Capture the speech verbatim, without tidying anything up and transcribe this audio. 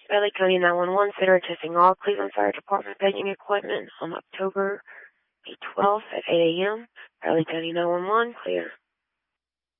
Riley County nine one one Center testing all Cleveland Fire Department paging equipment on October the twelfth at eight a m Riley County nine one one, clear.